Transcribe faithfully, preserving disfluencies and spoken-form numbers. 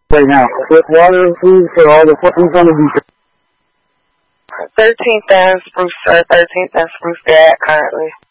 right now. With water and food for all the who's on the beach. thirteenth and Spruce, uh, thirteenth and Spruce Gap currently.